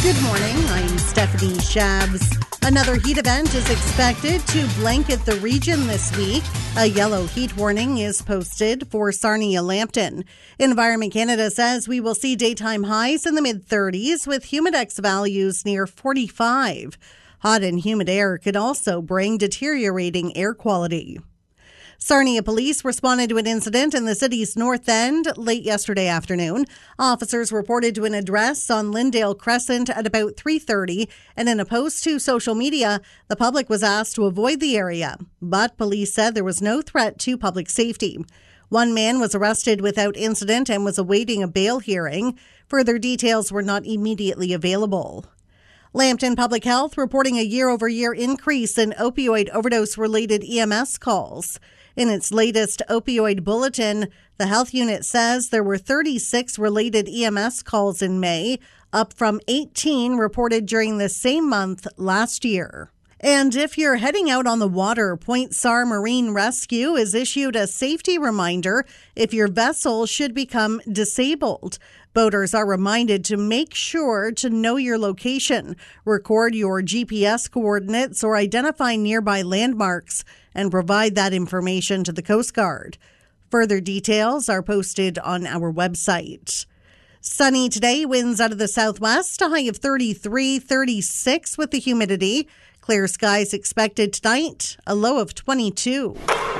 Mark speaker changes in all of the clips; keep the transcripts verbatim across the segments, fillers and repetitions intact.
Speaker 1: Good morning, I'm Stephanie Shabs. Another heat event is expected to blanket the region this week. A yellow heat warning is posted for Sarnia-Lambton. Environment Canada says we will see daytime highs in the mid-thirties with humidex values near forty-five. Hot and humid air could also bring deteriorating air quality. Sarnia police responded to an incident in the city's north end late yesterday afternoon. Officers reported to an address on Lyndale Crescent at about three thirty, and in a post to social media, the public was asked to avoid the area. But police said there was no threat to public safety. One man was arrested without incident and was awaiting a bail hearing. Further details were not immediately available. Lambton Public Health reporting a year-over-year increase in opioid overdose-related E M S calls. In its latest opioid bulletin, the health unit says there were thirty-six related E M S calls in May, up from eighteen reported during the same month last year. And if you're heading out on the water, Point Sar Marine Rescue has issued a safety reminder if your vessel should become disabled. Boaters are reminded to make sure to know your location, record your G P S coordinates, or identify nearby landmarks and provide that information to the Coast Guard. Further details are posted on our website. Sunny today, winds out of the southwest, a high of thirty-three, thirty-six with the humidity. Clear skies expected tonight, a low of twenty-two.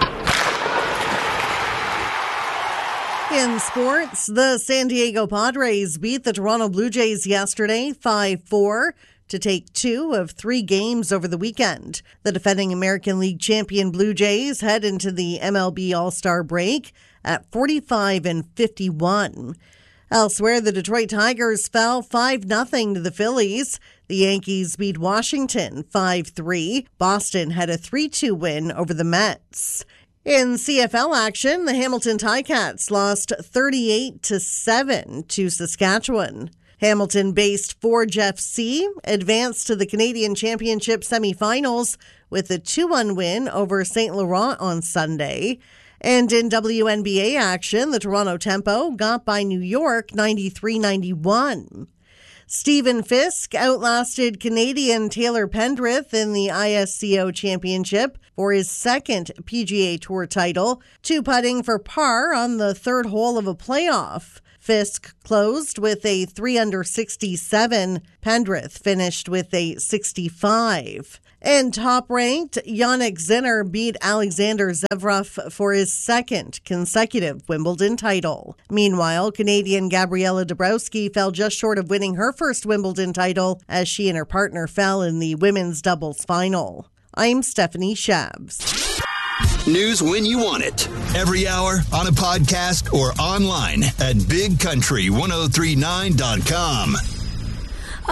Speaker 1: In sports, the San Diego Padres beat the Toronto Blue Jays yesterday five four to take two of three games over the weekend. The defending American League champion Blue Jays head into the M L B All-Star break at forty-five and fifty-one. Elsewhere, the Detroit Tigers fell five nothing to the Phillies. The Yankees beat Washington five three. Boston had a three two win over the Mets. In C F L action, the Hamilton Ticats lost thirty-eight to seven to Saskatchewan. Hamilton-based Forge F C advanced to the Canadian Championship semifinals with a two one win over Saint Laurent on Sunday. And in W N B A action, the Toronto Tempo got by New York ninety-three ninety-one. Stephen Fisk outlasted Canadian Taylor Pendrith in the I S C O Championship for his second P G A Tour title, two-putting for par on the third hole of a playoff. Fisk closed with a three under sixty-seven. Pendrith finished with a sixty-five. And top-ranked, Jannik Sinner beat Alexander Zverev for his second consecutive Wimbledon title. Meanwhile, Canadian Gabriela Dabrowski fell just short of winning her first Wimbledon title as she and her partner fell in the women's doubles final. I'm Stephanie Shabs.
Speaker 2: News when you want it. Every hour, on a podcast, or online at big country ten thirty-nine dot com.